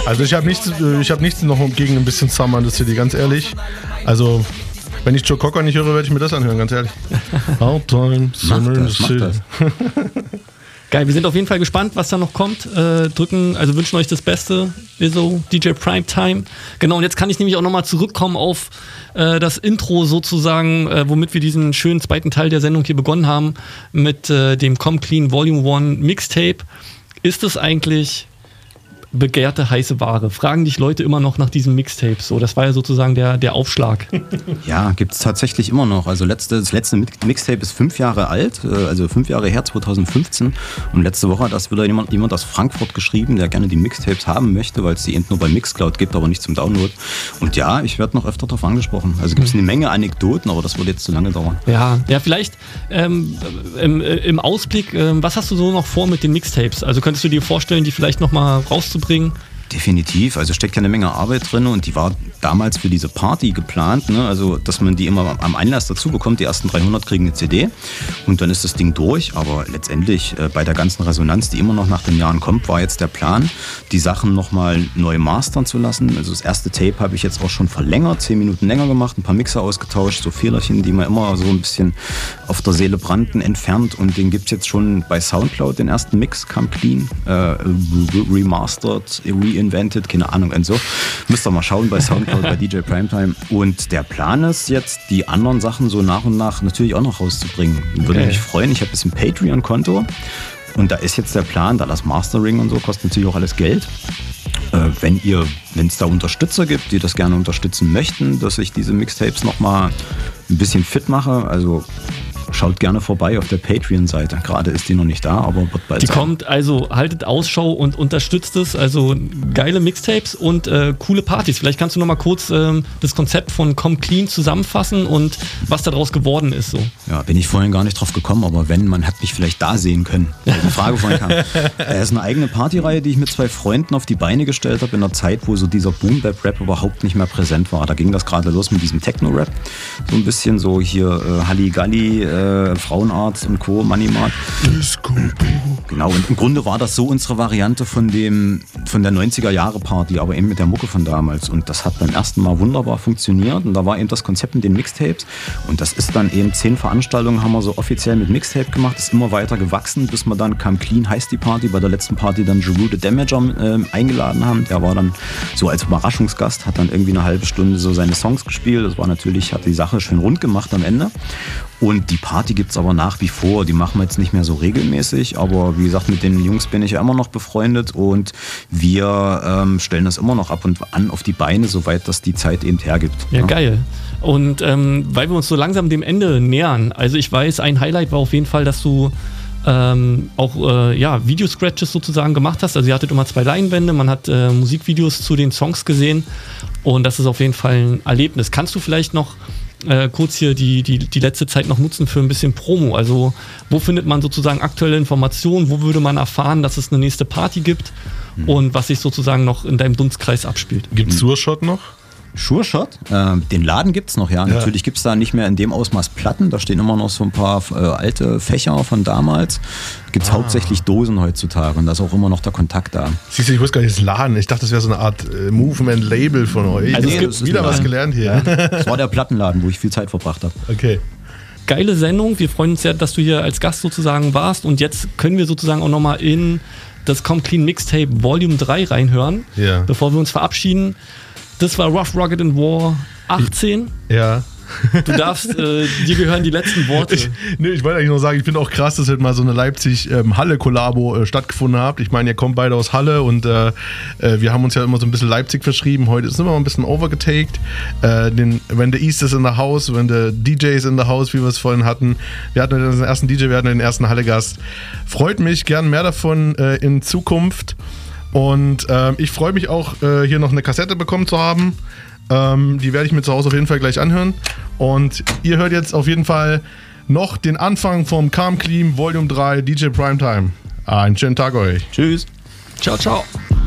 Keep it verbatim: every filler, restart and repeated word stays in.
Also ich habe nichts, ich habe nichts noch gegen ein bisschen Summer in the City, ganz ehrlich. Also wenn ich Joe Cocker nicht höre, werde ich mir das anhören, ganz ehrlich. Outtime, Summer in the City. Geil, wir sind auf jeden Fall gespannt, was da noch kommt. Äh, drücken, also wünschen euch das Beste. Lizzo, D J Primetime. Genau, und jetzt kann ich nämlich auch nochmal zurückkommen auf äh, das Intro sozusagen, äh, womit wir diesen schönen zweiten Teil der Sendung hier begonnen haben, mit äh, dem Come Clean Volume eins Mixtape. Ist es eigentlich begehrte heiße Ware? Fragen dich Leute immer noch nach diesen Mixtapes? So, das war ja sozusagen der, der Aufschlag. Ja, gibt es tatsächlich immer noch. Also letzte, das letzte Mixtape ist fünf Jahre alt, also fünf Jahre her, zwanzig fünfzehn. Und letzte Woche hat das wieder jemand, jemand aus Frankfurt geschrieben, der gerne die Mixtapes haben möchte, weil es die eben nur bei Mixcloud gibt, aber nicht zum Download. Und ja, ich werde noch öfter darauf angesprochen. Also gibt es eine Menge Anekdoten, aber das würde jetzt zu lange dauern. Ja, ja, vielleicht ähm, im, im Ausblick, ähm, was hast du so noch vor mit den Mixtapes? Also könntest du dir vorstellen, die vielleicht nochmal rauszubringen? Definitiv, also steckt ja eine Menge Arbeit drin und die war damals für diese Party geplant, ne? Also dass man die immer am Einlass dazu bekommt, die ersten dreihundert kriegen eine C D und dann ist das Ding durch, aber letztendlich äh, bei der ganzen Resonanz, die immer noch nach den Jahren kommt, war jetzt der Plan, die Sachen nochmal neu mastern zu lassen. Also das erste Tape habe ich jetzt auch schon verlängert, zehn Minuten länger gemacht, ein paar Mixer ausgetauscht, so Fehlerchen, die mir immer so ein bisschen auf der Seele brannten, entfernt und den gibt es jetzt schon bei Soundcloud, den ersten Mix, Come Clean, äh, remastered, re invented, keine Ahnung und so. Müsst ihr mal schauen bei Soundcloud, bei D J Primetime. Und der Plan ist jetzt, die anderen Sachen so nach und nach natürlich auch noch rauszubringen. Würde Okay. mich freuen. Ich habe jetzt ein Patreon-Konto und da ist jetzt der Plan, da das Mastering und so kostet natürlich auch alles Geld. Äh, wenn ihr, wenn es da Unterstützer gibt, die das gerne unterstützen möchten, dass ich diese Mixtapes nochmal ein bisschen fit mache, also schaut gerne vorbei auf der Patreon-Seite. Gerade ist die noch nicht da, aber wird bald Die sein. kommt, also haltet Ausschau und unterstützt es. Also geile Mixtapes und äh, coole Partys. Vielleicht kannst du noch mal kurz ähm, das Konzept von Come Clean zusammenfassen und was daraus geworden ist. So. Ja, bin ich vorhin gar nicht drauf gekommen, aber wenn, man hat mich vielleicht da sehen können. Weil die Frage vorhin kam. Es ist eine eigene Partyreihe, die ich mit zwei Freunden auf die Beine gestellt habe in einer Zeit, wo so dieser Boom-Bap-Rap überhaupt nicht mehr präsent war. Da ging das gerade los mit diesem Techno-Rap. So ein bisschen so hier äh, Halligalli, äh, Frauenarzt und Co., Moneymark. Genau, und im Grunde war das so unsere Variante von dem von der neunziger-Jahre-Party, aber eben mit der Mucke von damals. Und das hat beim ersten Mal wunderbar funktioniert. Und da war eben das Konzept mit den Mixtapes. Und das ist dann eben zehn Veranstaltungen haben wir so offiziell mit Mixtape gemacht. Ist immer weiter gewachsen, bis wir dann Come Clean heißt die Party. Bei der letzten Party dann Jeru the Damager äh, eingeladen haben. Der war dann so als Überraschungsgast, hat dann irgendwie eine halbe Stunde so seine Songs gespielt. Das war natürlich, hat die Sache schön rund gemacht am Ende. Und die Party gibt es aber nach wie vor. Die machen wir jetzt nicht mehr so regelmäßig. Aber wie gesagt, mit den Jungs bin ich ja immer noch befreundet. Und wir ähm, stellen das immer noch ab und an auf die Beine, soweit das die Zeit eben hergibt. Ja, Ja. geil. Und ähm, weil wir uns so langsam dem Ende nähern, also ich weiß, ein Highlight war auf jeden Fall, dass du ähm, auch äh, ja, Videoscratches sozusagen gemacht hast. Also ihr hattet immer zwei Leinwände, man hat äh, Musikvideos zu den Songs gesehen und das ist auf jeden Fall ein Erlebnis. Kannst du vielleicht noch äh, kurz hier die, die, die letzte Zeit noch nutzen für ein bisschen Promo? Also wo findet man sozusagen aktuelle Informationen? Wo würde man erfahren, dass es eine nächste Party gibt? Mhm. Und was sich sozusagen noch in deinem Dunstkreis abspielt? Gibt es Surshot noch? Sure Shot, äh, den Laden gibt es noch, ja. ja. Natürlich gibt es da nicht mehr in dem Ausmaß Platten, da stehen immer noch so ein paar äh, alte Fächer von damals. Gibt es ah. hauptsächlich Dosen heutzutage und da ist auch immer noch der Kontakt da. Siehst du, ich wusste gar nicht, das Laden. Ich dachte, das wäre so eine Art äh, Movement-Label von euch. Also nee, es gibt wieder was gelernt hier. Ja. Das war der Plattenladen, wo ich viel Zeit verbracht habe. Okay. Geile Sendung, wir freuen uns sehr, dass du hier als Gast sozusagen warst und jetzt können wir sozusagen auch nochmal in das Come Clean Mixtape Volume drei reinhören, ja. bevor wir uns verabschieden. Das war Rough, Rugged and War achtzehn. Ja. Du darfst, äh, dir gehören die letzten Worte. Ich, nee, ich wollte eigentlich nur sagen, ich finde auch krass, dass halt mal so eine Leipzig-Halle-Kollabo ähm, äh, stattgefunden habt. Ich meine, ihr kommt beide aus Halle und äh, äh, wir haben uns ja immer so ein bisschen Leipzig verschrieben. Heute sind wir mal ein bisschen overgetaked. Äh, den, wenn der East ist in der House, wenn der D J ist in der House, wie wir es vorhin hatten. Wir hatten den ersten D J, wir hatten den ersten Halle-Gast. Freut mich, gern mehr davon äh, in Zukunft. Und ähm, ich freue mich auch, äh, hier noch eine Kassette bekommen zu haben. Ähm, die werde ich mir zu Hause auf jeden Fall gleich anhören. Und ihr hört jetzt auf jeden Fall noch den Anfang vom Come Clean Volume drei D J Primetime. Einen schönen Tag euch. Tschüss. Ciao, ciao.